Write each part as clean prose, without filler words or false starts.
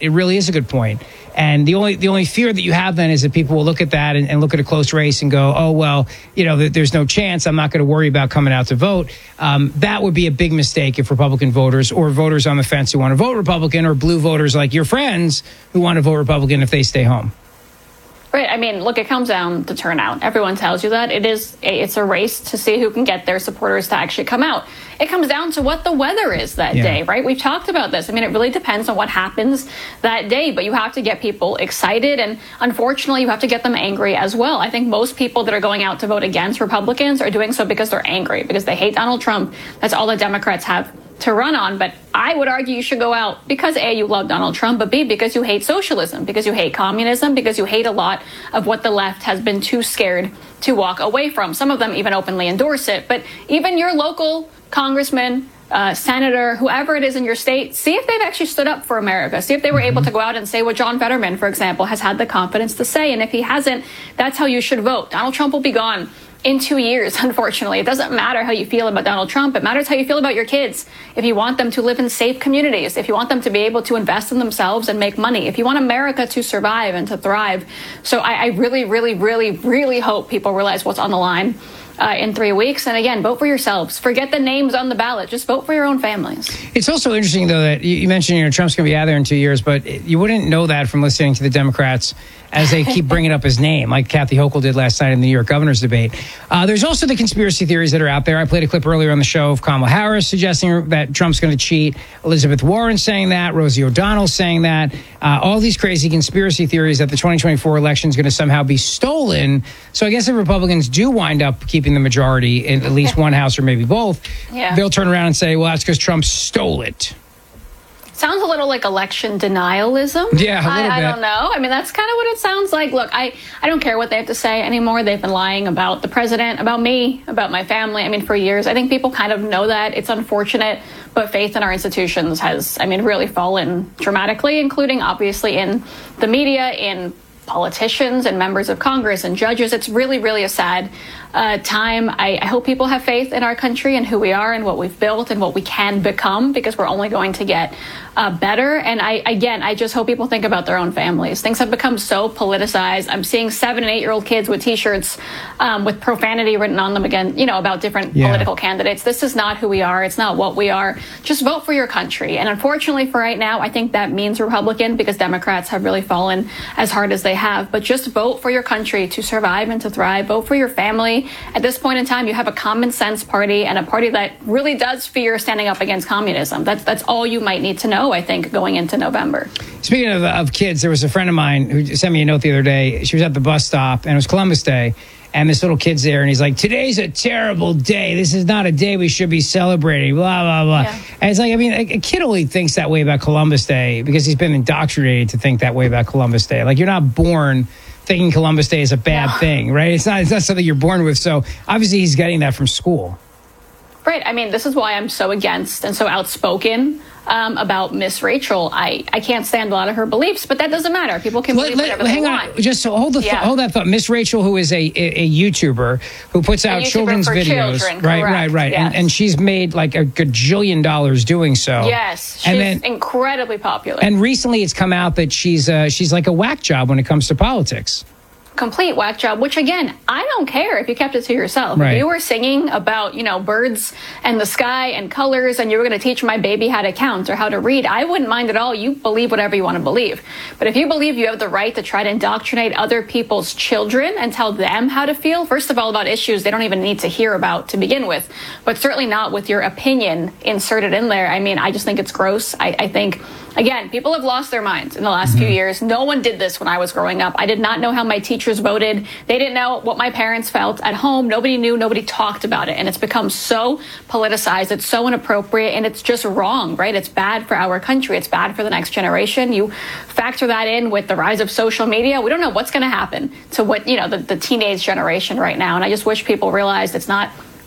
It really is a good point. And the only fear that you have then is that people will look at that and look at a close race and go, oh, well, there's no chance. I'm not going to worry about coming out to vote. That would be a big mistake if Republican voters or voters on the fence who want to vote Republican or blue voters like your friends who want to vote Republican if they stay home. Right. I mean, look, it comes down to turnout. Everyone tells you that. It's a race to see who can get their supporters to actually come out. It comes down to what the weather is that day, right? We've talked about this. I mean, it really depends on what happens that day, but you have to get people excited. And unfortunately, you have to get them angry as well. I think most people that are going out to vote against Republicans are doing so because they're angry, because they hate Donald Trump. That's all the Democrats have to run on. But I would argue you should go out because A, you love Donald Trump, but B, because you hate socialism, because you hate communism, because you hate a lot of what the left has been too scared to walk away from. Some of them even openly endorse it. But even your local congressman, senator, whoever it is in your state, see if they've actually stood up for America. See if they were able to go out and say what John Fetterman, for example, has had the confidence to say. And if he hasn't, that's how you should vote. Donald Trump will be gone in 2 years, unfortunately. It doesn't matter how you feel about Donald Trump. It matters how you feel about your kids. If you want them to live in safe communities, if you want them to be able to invest in themselves and make money, if you want America to survive and to thrive. So I really, really, really, really hope people realize what's on the line in 3 weeks. And again, vote for yourselves. Forget the names on the ballot. Just vote for your own families. It's also interesting, though, that you mentioned, Trump's going to be out there in 2 years, but you wouldn't know that from listening to the Democrats as they keep bringing up his name, like Kathy Hochul did last night in the New York governor's debate. There's also the conspiracy theories that are out there. I played a clip earlier on the show of Kamala Harris suggesting that Trump's going to cheat, Elizabeth Warren saying that, Rosie O'Donnell saying that, all these crazy conspiracy theories that the 2024 election is going to somehow be stolen. So I guess if Republicans do wind up keeping the majority in at least one house or maybe both, they'll turn around and say, well, that's because Trump stole it. Sounds a little like election denialism. Yeah, a little bit. I don't know. I mean, that's kind of what it sounds like. Look, I don't care what they have to say anymore. They've been lying about the president, about me, about my family. I mean, for years. I think people kind of know that. It's unfortunate, but faith in our institutions has, really fallen dramatically, including obviously in the media, in politicians and members of Congress and judges. It's really, really a sad time. I hope people have faith in our country and who we are and what we've built and what we can become, because we're only going to get better. And I just hope people think about their own families. Things have become so politicized. I'm seeing 7 and 8 year old kids with T-shirts with profanity written on them again, about different political candidates. This is not who we are. It's not what we are. Just vote for your country. And unfortunately for right now, I think that means Republican, because Democrats have really fallen as hard as they have. But just vote for your country to survive and to thrive. Vote for your family. At this point in time, you have a common sense party and a party that really does fear standing up against communism. That's all you might need to know, I think, going into November. Speaking of kids, there was a friend of mine who sent me a note the other day. She was at the bus stop, and it was Columbus Day, and this little kid's there, and he's like, today's a terrible day. This is not a day we should be celebrating, blah, blah, blah. Yeah. And it's like, a kid only thinks that way about Columbus Day because he's been indoctrinated to think that way about Columbus Day. Like, you're not born thinking Columbus Day is a bad thing, right? It's not something you're born with. So obviously he's getting that from school. Right. This is why I'm so against and so outspoken about Miss Rachel. I can't stand a lot of her beliefs, but that doesn't matter. People can believe whatever they want. Just hold that thought. Miss Rachel, who is a YouTuber who puts out children's videos. Children, right. Yes. And she's made like a gajillion dollars doing so. Yes. She's incredibly popular. And recently it's come out that she's like a whack job when it comes to politics. Complete whack job, which again, I don't care if you kept it to yourself. Right. If you were singing about, birds and the sky and colors, and you were going to teach my baby how to count or how to read, I wouldn't mind at all. You believe whatever you want to believe. But if you believe you have the right to try to indoctrinate other people's children and tell them how to feel, first of all, about issues they don't even need to hear about to begin with, but certainly not with your opinion inserted in there. I just think it's gross. I think, again, people have lost their minds in the last few years. No one did this when I was growing up. I did not know how my teachers voted. They didn't know what my parents felt at home. Nobody knew. Nobody talked about it. And it's become so politicized. It's so inappropriate. And it's just wrong, right? It's bad for our country. It's bad for the next generation. You factor that in with the rise of social media. We don't know what's going to happen to what, the teenage generation right now. And I just wish people realized it's not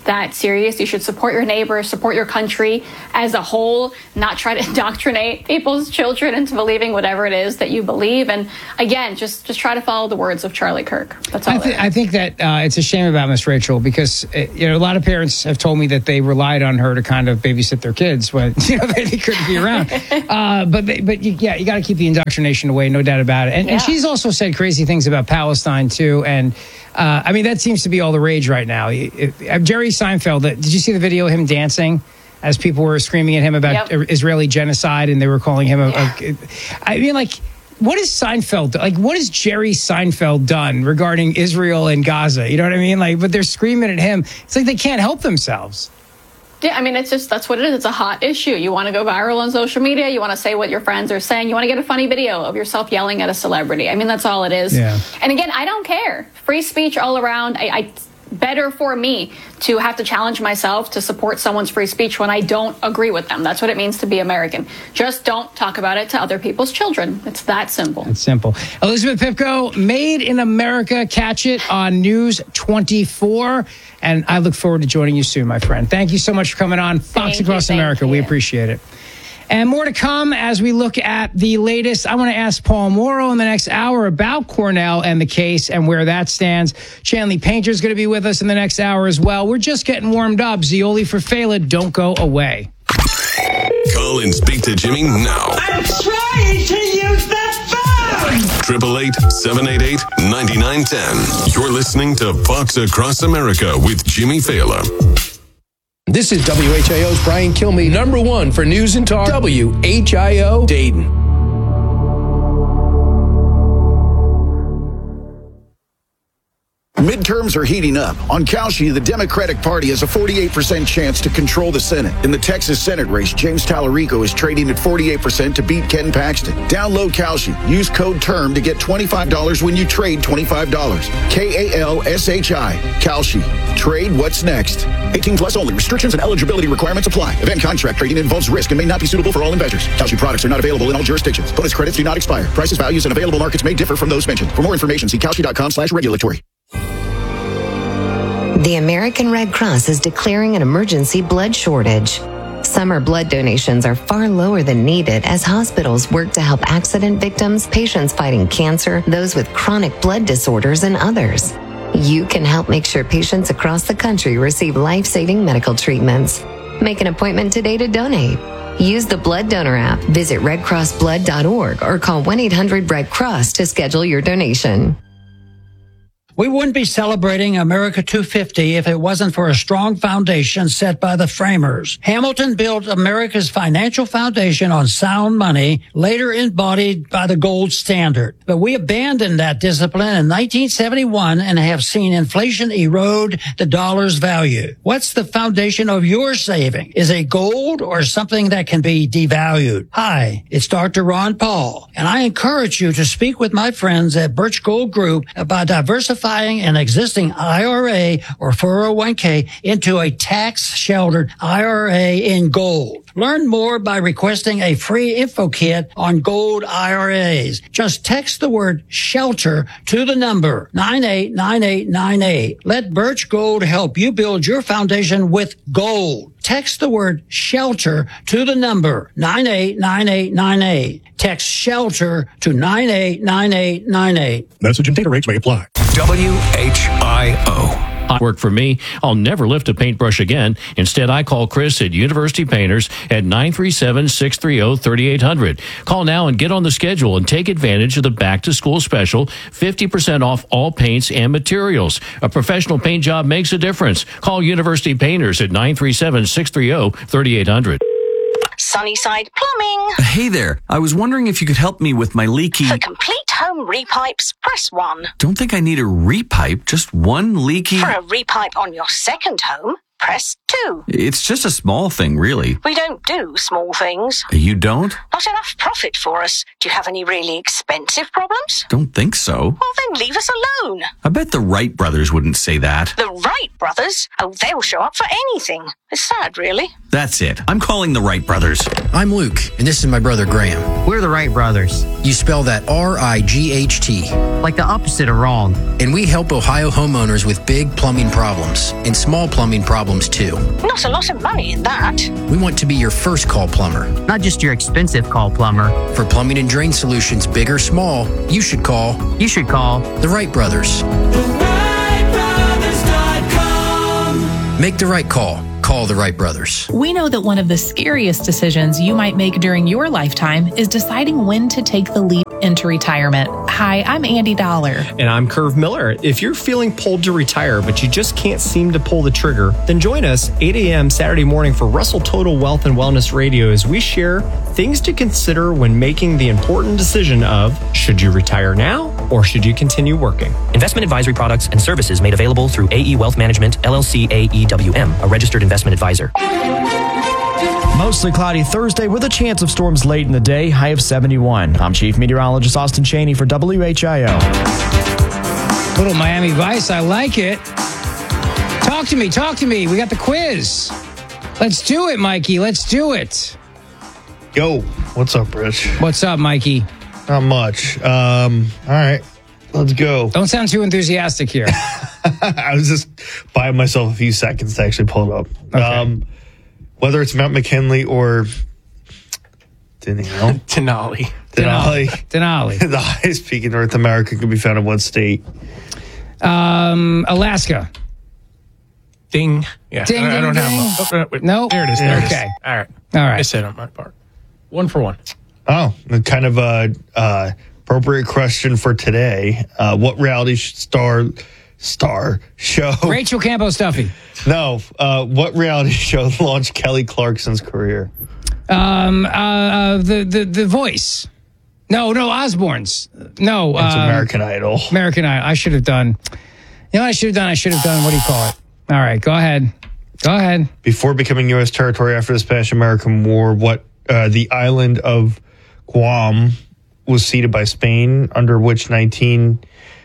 that serious. You should support your neighbors, support your country as a whole, not try to indoctrinate people's children into believing whatever it is that you believe. And again, just try to follow the words of Charlie Kirk. That's all. I think that it's a shame about Miss Rachel because a lot of parents have told me that they relied on her to kind of babysit their kids when they couldn't be around. But you got to keep the indoctrination away, no doubt about it. And she's also said crazy things about Palestine too. And that seems to be all the rage right now. Jerry Seinfeld, did you see the video of him dancing as people were screaming at him about Israeli genocide and they were calling him what is Seinfeld, what has Jerry Seinfeld done regarding Israel and Gaza? You know what I mean? But they're screaming at him. It's like they can't help themselves. Yeah, it's just, that's what it is. It's a hot issue. You want to go viral on social media. You want to say what your friends are saying. You want to get a funny video of yourself yelling at a celebrity. That's all it is. Yeah. And again, I don't care. Free speech all around. Better for me to have to challenge myself to support someone's free speech when I don't agree with them. That's what it means to be American. Just don't talk about it to other people's children. It's that simple. It's simple. Elizabeth Pipko, Made in America. Catch it on News 24. And I look forward to joining you soon, my friend. Thank you so much for coming on Fox Across America. We appreciate it. And more to come as we look at the latest. I want to ask Paul Mauro in the next hour about Cornell and the case and where that stands. Chanley Painter is going to be with us in the next hour as well. We're just getting warmed up. Zioli for Fela, don't go away. Call and speak to Jimmy now. I'm trying to use the phone. 888-788-9910. You're listening to Fox Across America with Jimmy Fela. This is WHIO's Brian Kilmeade, number one for news and talk, WHIO Dayton. Midterms are heating up. On Kalshi, the Democratic Party has a 48% chance to control the Senate. In the Texas Senate race, James Tallarico is trading at 48% to beat Ken Paxton. Download Kalshi. Use code TERM to get $25 when you trade $25. KALSHI. Kalshi. Trade what's next. 18 plus only. Restrictions and eligibility requirements apply. Event contract trading involves risk and may not be suitable for all investors. Kalshi products are not available in all jurisdictions. Bonus credits do not expire. Prices, values, and available markets may differ from those mentioned. For more information, see kalshi.com/regulatory. The American Red Cross is declaring an emergency blood shortage. Summer blood donations are far lower than needed as hospitals work to help accident victims, patients fighting cancer, those with chronic blood disorders, and others. You can help make sure patients across the country receive life-saving medical treatments. Make an appointment today to donate. Use the Blood Donor app, visit redcrossblood.org, or call 1-800-RED-CROSS to schedule your donation. We wouldn't be celebrating America 250 if it wasn't for a strong foundation set by the framers. Hamilton built America's financial foundation on sound money, later embodied by the gold standard. But we abandoned that discipline in 1971 and have seen inflation erode the dollar's value. What's the foundation of your saving? Is it gold or something that can be devalued? Hi, it's Dr. Ron Paul, and I encourage you to speak with my friends at Birch Gold Group about diversifying an existing IRA or 401k into a tax-sheltered IRA in gold. Learn more by requesting a free info kit on gold IRAs. Just text the word SHELTER to the number 989898. Let Birch Gold help you build your foundation with gold. Text the word SHELTER to the number 989898. Text SHELTER to 989898. Message and data rates may apply. WHIO. Work for me. I'll never lift a paintbrush again. Instead, I call Chris at University Painters at 937-630-3800. Call now and get on the schedule and take advantage of the back-to-school special, 50% off all paints and materials. A professional paint job makes a difference. Call University Painters at 937-630-3800. Sunnyside Plumbing. Hey there. I was wondering if you could help me with my leaky... For complete home repipes, press 1. Don't think I need a repipe, just one leaky... For a repipe on your second home, press 2. It's just a small thing, really. We don't do small things. You don't? Not enough profit for us. Do you have any really expensive problems? Don't think so. Well, then leave us alone. I bet the Wright brothers wouldn't say that. The Wright brothers? Oh, they'll show up for anything. It's sad, really. That's it. I'm calling the Wright brothers. I'm Luke, and this is my brother Graham. We're the Wright brothers. You spell that R-I-G-H-T. Like the opposite of wrong. And we help Ohio homeowners with big plumbing problems and small plumbing problems too. Not a lot of money in that. We want to be your first call plumber. Not just your expensive call plumber. For plumbing and drain solutions, big or small, you should call the Wright Brothers. TheWrightBrothers.com. Make the right call. Call the Wright Brothers. We know that one of the scariest decisions you might make during your lifetime is deciding when to take the leap into retirement. Hi, I'm Andy Dollar. And I'm Curve Miller. If you're feeling pulled to retire, but you just can't seem to pull the trigger, then join us 8 a.m. Saturday morning for Russell Total Wealth and Wellness Radio as we share things to consider when making the important decision of, should you retire now or should you continue working? Investment advisory products and services made available through AE Wealth Management, LLC AEWM, a registered investment advisor. Mostly cloudy Thursday with a chance of storms late in the day, high of 71. I'm Chief Meteorologist Austin Chaney for WHIO. Little Miami Vice, I like it. Talk to me. We got the quiz. Let's do it, Mikey. Let's do it. Yo, what's up, Rich? What's up, Mikey? Not much. All right, let's go. Don't sound too enthusiastic here. I was just buying myself a few seconds to actually pull it up. Okay. Whether it's Mount McKinley or Denali. The highest peak in North America can be found in what state? Alaska. Ding. Yeah. Ding, I don't ding, have ding. one. No. There it is. Okay. All right. I said on my part. 1 for 1. Oh, kind of a appropriate question for today. What reality star show? Rachel Campbell Stuffy. No. What reality show launched Kelly Clarkson's career? The Voice. No, Osbourne's. No. It's American Idol. American Idol. I should have done. You know what I should have done? What do you call it? All right, go ahead. Before becoming U.S. territory after the Spanish-American War, the island of Guam was ceded by Spain, under which what is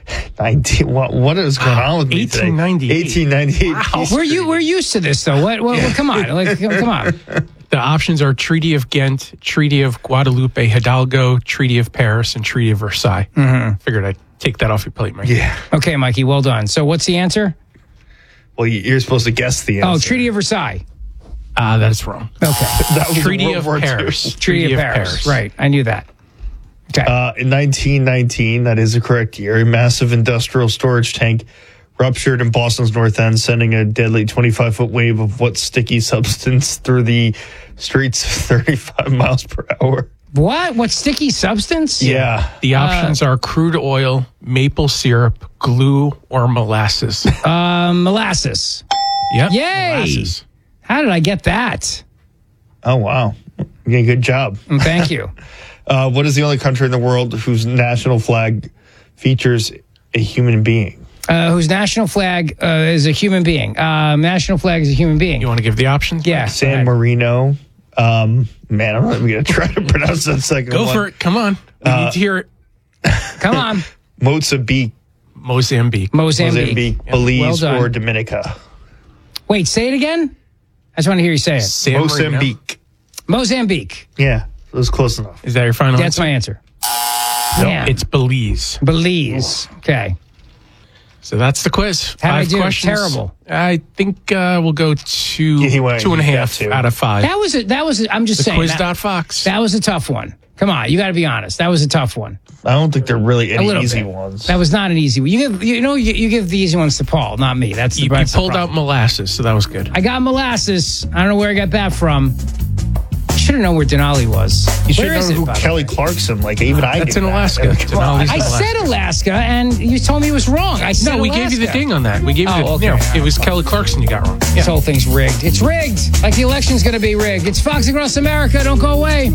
going on with me today? 1898. Wow. We're used to this though. What come on. Come on. The options are Treaty of Ghent, Treaty of Guadalupe Hidalgo, Treaty of Paris, and Treaty of Versailles. Mm-hmm. Figured I'd take that off your plate, Mikey. Yeah. Okay, Mikey, well done. So what's the answer? Well, you're supposed to guess the answer. Oh, Treaty of Versailles. That's wrong. Okay. That was Treaty of Paris. Treaty of Paris. Right, I knew that. Okay. In 1919, that is the correct year, a massive industrial storage tank ruptured in Boston's North End, sending a deadly 25-foot wave of what sticky substance through the streets 35 miles per hour. What sticky substance? Yeah. The options are crude oil, maple syrup, glue, or molasses. Molasses. Yep. Yay! Molasses. How did I get that? Oh, wow. Yeah, good job. Thank you. What is the only country in the world whose national flag features a human being? Whose national flag is a human being. National flag is a human being. You want to give the options? Yeah. San Marino. Man, I'm not even going to try to pronounce that second one. Go for it. Come on. We need to hear it. Come on. Mozambique. Mozambique. Belize, well or Dominica. Wait, say it again? I just want to hear you say it. Mozambique. Yeah, it was close enough. Is that your final That's answer? my answer. No, Yeah. it's Belize. Okay. So that's the quiz. How'd I 5 do? questions. Terrible. I think we'll go 2.5 out of 5. That was I'm just saying. Quiz.fox. That was a tough one. Come on, you got to be honest. That was a tough one. I don't think there are really any easy bit. ones. That was not an easy one. You give the easy ones to Paul, not me. That's the You pulled out molasses, so that was good. I got molasses. I don't know where I got that from. I should have known where Denali was. You should Where have is known it, who by the Kelly way? Clarkson, like even I That's knew in that. Alaska. Come on. I said Alaska, and you told me it was wrong. I said No, we Alaska. gave you the ding on that. We gave you Oh, the, okay. it was Kelly Clarkson you got wrong. This whole thing's rigged. It's rigged. Like the election's going to be rigged. It's Fox Across America. Don't go away.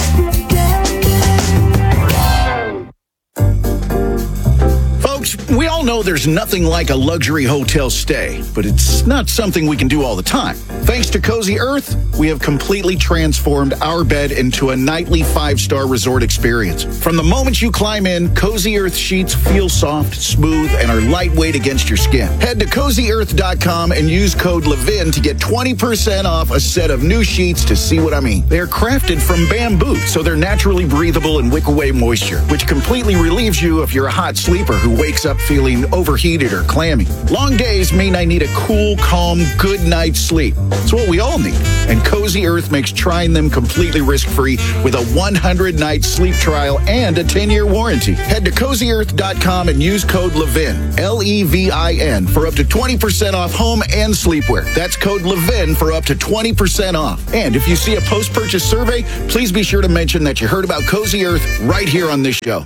Folks, we all all know there's nothing like a luxury hotel stay, but it's not something we can do all the time. Thanks to Cozy Earth, we have completely transformed our bed into a nightly 5-star resort experience. From the moment you climb in, Cozy Earth sheets feel soft, smooth, and are lightweight against your skin. Head to CozyEarth.com and use code LEVIN to get 20% off a set of new sheets to see what I mean. They're crafted from bamboo, so they're naturally breathable and wick away moisture, which completely relieves you if you're a hot sleeper who wakes up feeling overheated or clammy. Long days mean I need a cool, calm, good night's sleep. It's what we all need. And Cozy Earth makes trying them completely risk-free with a 100-night sleep trial and a 10-year warranty. Head to CozyEarth.com and use code LEVIN, LEVIN, for up to 20% off home and sleepwear. That's code LEVIN for up to 20% off. And if you see a post-purchase survey, please be sure to mention that you heard about Cozy Earth right here on this show.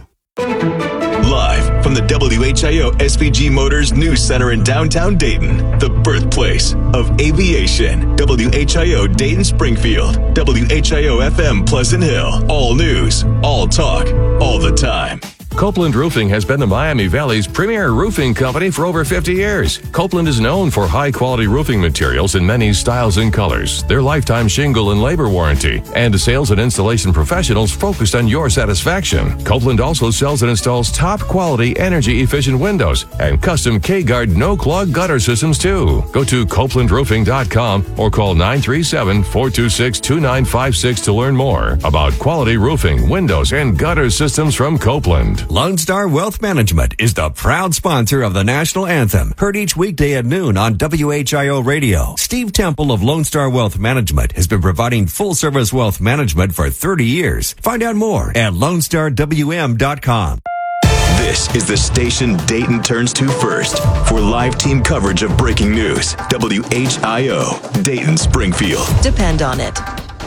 Live from the WHIO SPG Motors News Center in downtown Dayton, the birthplace of aviation. WHIO Dayton Springfield, WHIO FM Pleasant Hill. All news, all talk, all the time. Copeland Roofing has been the Miami Valley's premier roofing company for over 50 years. Copeland is known for high-quality roofing materials in many styles and colors, their lifetime shingle and labor warranty, and sales and installation professionals focused on your satisfaction. Copeland also sells and installs top-quality, energy-efficient windows and custom K-Guard no-clog gutter systems, too. Go to CopelandRoofing.com or call 937-426-2956 to learn more about quality roofing, windows, and gutter systems from Copeland. Lone Star Wealth Management is the proud sponsor of the national anthem, heard each weekday at noon on WHIO Radio. Steve Temple of Lone Star Wealth Management has been providing full-service wealth management for 30 years. Find out more at LoneStarWM.com. This is the station Dayton turns to first for live team coverage of breaking news. WHIO, Dayton Springfield. Depend on it.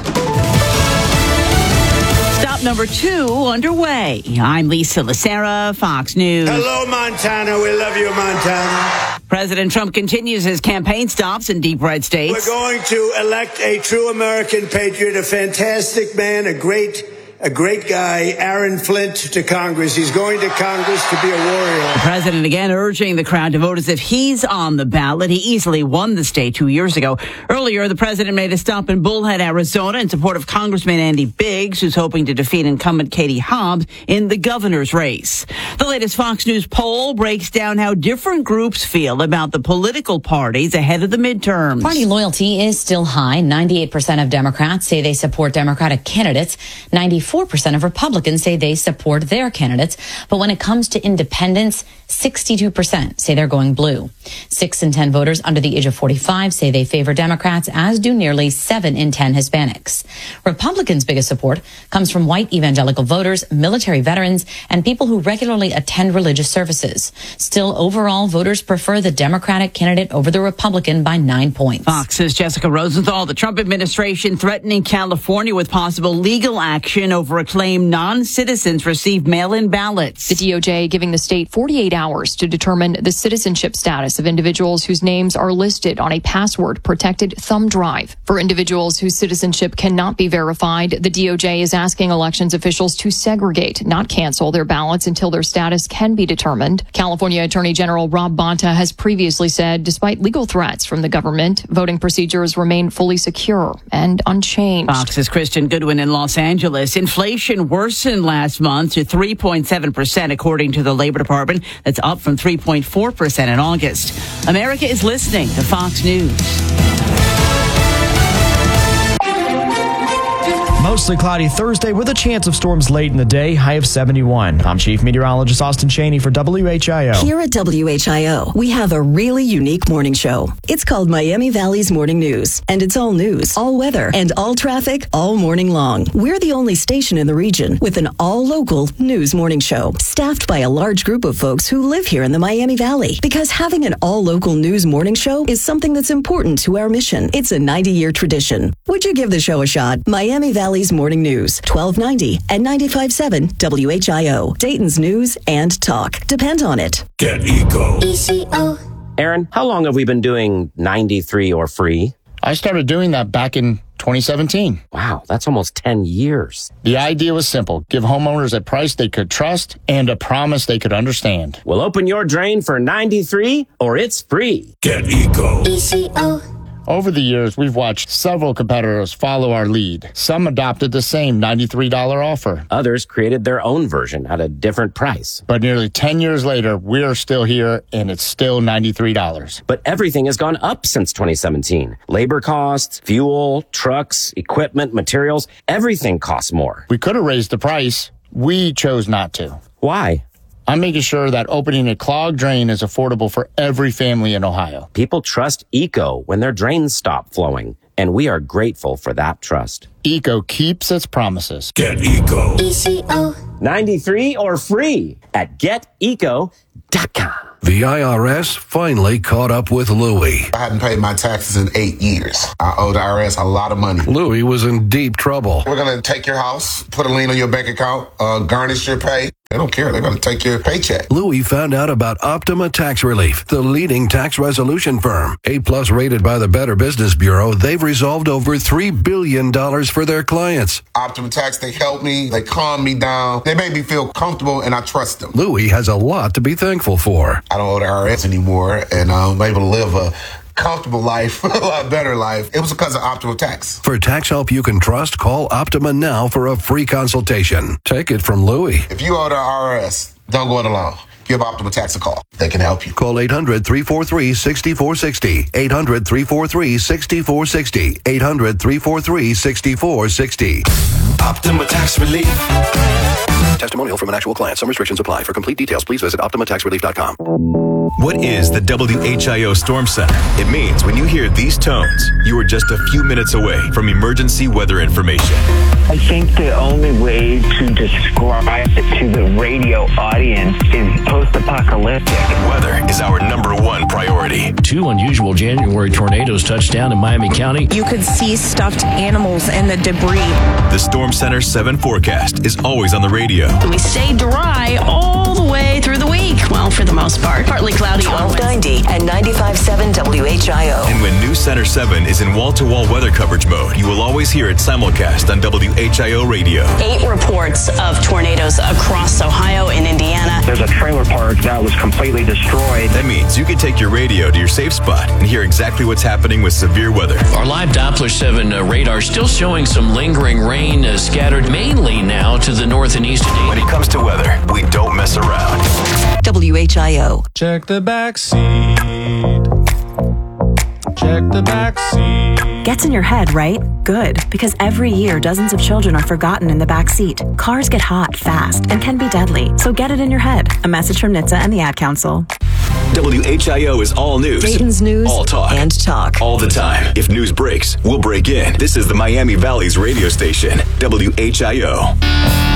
Stop number 2 underway. I'm Lisa Lacera, Fox News. Hello, Montana. We love you, Montana. President Trump continues his campaign stops in deep red states. We're going to elect a true American patriot, a fantastic man, a great guy, Aaron Flint, to Congress. He's going to Congress to be a warrior. The president again urging the crowd to vote as if he's on the ballot. He easily won the state 2 years ago. Earlier, the president made a stop in Bullhead, Arizona, in support of Congressman Andy Biggs, who's hoping to defeat incumbent Katie Hobbs in the governor's race. The latest Fox News poll breaks down how different groups feel about the political parties ahead of the midterms. Party loyalty is still high. 98% of Democrats say they support Democratic candidates. 94% of Republicans say they support their candidates. But when it comes to independents, 62% say they're going blue. 6 in 10 voters under the age of 45 say they favor Democrats, as do nearly 7 in 10 Hispanics. Republicans' biggest support comes from white evangelical voters, military veterans, and people who regularly attend religious services. Still, overall, voters prefer the Democratic candidate over the Republican by 9 points. Fox's Jessica Rosenthal. The Trump administration threatening California with possible legal action over a claim non-citizens receive mail-in ballots. The DOJ giving the state 48 hours to determine the citizenship status of individuals whose names are listed on a password-protected thumb drive. For individuals whose citizenship cannot be verified, the DOJ is asking elections officials to segregate, not cancel their ballots until their status can be determined. California Attorney General Rob Bonta has previously said, despite legal threats from the government, voting procedures remain fully secure and unchanged. Fox's Christian Goodwin in Los Angeles. Inflation worsened last month to 3.7%, according to the Labor Department. That's up from 3.4% in August. America is listening to Fox News. Mostly cloudy Thursday with a chance of storms late in the day, high of 71. I'm Chief Meteorologist Austin Cheney for WHIO. Here at WHIO, we have a really unique morning show. It's called Miami Valley's Morning News, and it's all news, all weather, and all traffic all morning long. We're the only station in the region with an all-local news morning show, staffed by a large group of folks who live here in the Miami Valley. Because having an all-local news morning show is something that's important to our mission. It's a 90-year tradition. Would you give the show a shot? Miami Valley's Morning News, 1290 and 95.7 WHIO. Dayton's news and talk. Depend on it. Get Eco. Aaron, how long have we been doing 93 or free? I started doing that back in 2017. Wow, that's almost 10 years. The idea was simple. Give homeowners a price they could trust and a promise they could understand. We'll open your drain for $93 or it's free. Get Eco. ECO. Over the years, we've watched several competitors follow our lead. Some adopted the same $93 offer. Others created their own version at a different price. But nearly 10 years later, we're still here, and it's still $93. But everything has gone up since 2017. Labor costs, fuel, trucks, equipment, materials, everything costs more. We could have raised the price. We chose not to. Why? I'm making sure that opening a clogged drain is affordable for every family in Ohio. People trust Eco when their drains stop flowing, and we are grateful for that trust. Eco keeps its promises. Get Eco. ECO. 93 or free at geteco.com. The IRS finally caught up with Louie. I hadn't paid my taxes in 8 years. I owe the IRS a lot of money. Louie was in deep trouble. We're going to take your house, put a lien on your bank account, garnish your pay. They don't care. They're going to take your paycheck. Louie found out about Optima Tax Relief, the leading tax resolution firm. A+ rated by the Better Business Bureau, they've resolved over $3 billion for their clients. Optima Tax, they help me. They calm me down. They make me feel comfortable, and I trust them. Louie has a lot to be thankful for. I don't owe the IRS anymore, and I'm able to live a comfortable life, a lot better life. It was because of Optima Tax. For tax help you can trust, call Optima now for a free consultation. Take it from Louie. If you owe the IRS, don't go it alone. Give Optima Tax a call. They can help you. Call 800-343-6460. 800-343-6460. 800-343-6460. Optima Tax Relief. Testimonial from an actual client. Some restrictions apply. For complete details, please visit OptimaTaxRelief.com. What is the WHIO Storm Center? It means when you hear these tones, you are just a few minutes away from emergency weather information. I think the only way to describe it to the radio audience is post-apocalyptic. Weather is our #1 priority. 2 unusual January tornadoes touched down in Miami County. You could see stuffed animals and the debris. The Storm Center 7 forecast is always on the radio. We stay dry all the way through the week. Well, for the most part. Partly cloudy. 1290 and 95.7 WHIO. And when News Center 7 is in wall-to-wall weather coverage mode, you will always hear it simulcast on WHIO radio. 8 reports of tornadoes across Ohio and Indiana. There's a trailer park that was completely destroyed. That means you can take your radio to your safe spot and hear exactly what's happening with severe weather. Our live Doppler 7 radar still showing some lingering rain scattered mainly now to the north and east. When it comes to weather, we don't mess around. WHIO. Check the back seat. Check the back seat. Gets in your head, right? Good, because every year dozens of children are forgotten in the back seat. Cars get hot fast and can be deadly, so get it in your head. A message from NHTSA and the Ad Council. WHIO is all news. Dayton's news all talk. And talk. All the time. If news breaks, we'll break in. This is the Miami Valley's radio station, WHIO.